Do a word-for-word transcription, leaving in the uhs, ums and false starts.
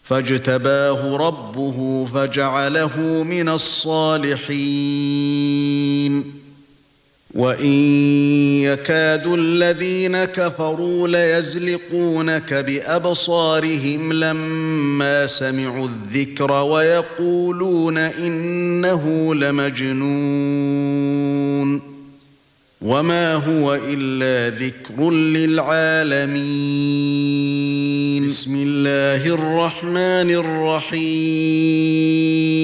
فاجتباه ربه فجعله من الصالحين وَإِن يَكَادُ الَّذِينَ كَفَرُوا لَيَزْلِقُونَكَ بِأَبْصَارِهِمْ لَمَّا سَمِعُوا الذِّكْرَ وَيَقُولُونَ إِنَّهُ لَمَجْنُونٌ وَمَا هُوَ إِلَّا ذِكْرٌ لِلْعَالَمِينَ بسم الله الرحمن الرحيم